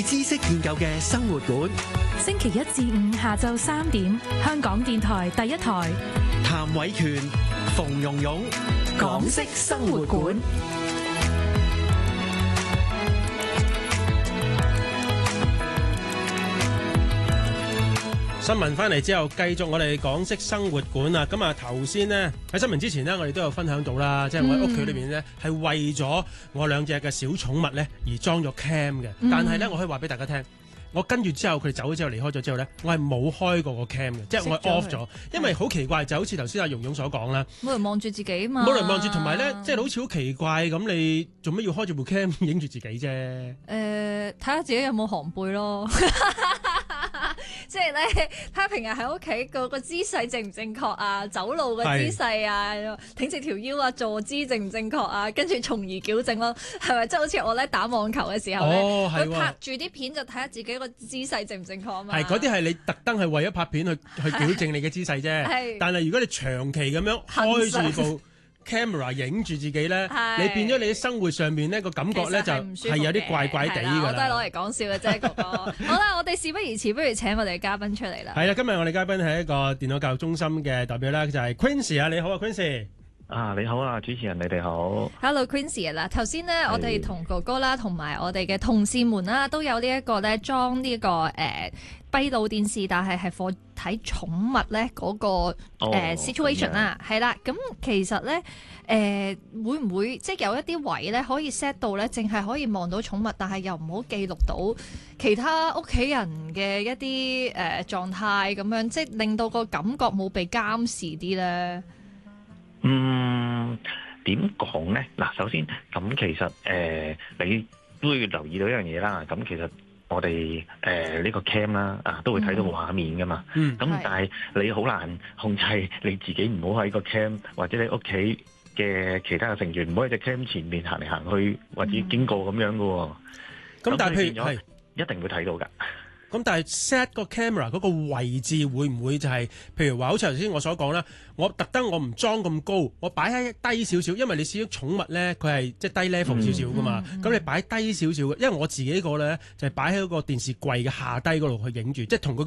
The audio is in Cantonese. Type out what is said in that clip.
知識研究嘅生活館， 星期一至五下晝3點，香港電台第一台。 譚偉權、馮蓉蓉，港式生活館。 新聞翻嚟之後，繼續我哋港式生活館啊！咁啊，頭先呢，喺新聞之前呢，我哋都有分享到啦，即係我喺屋企裏邊呢，係為咗我兩隻嘅小寵物呢而裝咗 cam 嘅。但係呢，我可以話俾大家聽，我跟住之後佢哋走咗之後離開咗之後呢，我係冇開過個 cam 嘅，即係我 off 咗，因為好奇怪，就好似頭先阿蓉蓉所講啦， 冇人望住自己嘛， 冇人望住，同埋呢，即係好似好奇怪咁，你做乜要開住部 cam 影住自己啫？ 睇下自己有冇寒背咯。即係咧，他平日喺屋企個姿勢正唔正確啊？走路嘅姿勢啊，挺直條腰啊，坐姿正唔正確啊？跟住從而矯正咯，係咪？即係好似我咧打網球嘅時候咧，佢拍住啲片就睇下自己個姿勢正唔正確啊嘛。係嗰啲係你特登係為咗拍片去矯正你嘅姿勢啫。但係如果你長期咁樣開住部camera 影住自己咧，你變咗你喺生活上面呢個感覺咧就係有啲怪怪地㗎啦。 我都係攞嚟講笑嘅啫，哥哥。好啦，我哋事不宜遲，不如請我哋嘅嘉賓出嚟啦。 係啦，今日我哋嘉賓係一個電腦教育中心嘅代表啦，就係 Quincy 啊，你好啊 Quincy。 你好啊，主持人，你哋好。 Hello Quincy 啦，頭先呢，我哋同哥哥啦，同埋我哋嘅同事們啦，都有呢一個咧裝呢個閉路電視，但係貨睇寵物咧嗰個situation 啦，係啦。咁其實咧會唔會即係有一啲位咧可以 set 到咧，淨係可以望到寵物，但係又唔好記錄到其他屋企人嘅一啲狀態咁樣，即係令到個感覺冇被監視啲咧？ 點講呢？嗱，首先咁其實你都要留意到一樣嘢啦。咁其實我哋呢個 cam 啦都會睇到畫面噶嘛。咁但係你好難控制你自己唔好喺個 cam 或者你屋企嘅其他嘅成員唔好喺隻 cam 前面行嚟行去或者經過咁樣噶喎。 咁但係譬如係一定會睇到㗎。 咁但係 set 個 camera 嗰個位置會唔會就係，譬如話好似頭先我所講啦，我特登我唔裝咁高，我擺喺低少少，因為你始終寵物咧佢係即係低 level 少少噶嘛，咁你擺低少少嘅，因為我自己個咧就係擺喺個電視櫃嘅下低嗰度去影住，即係同佢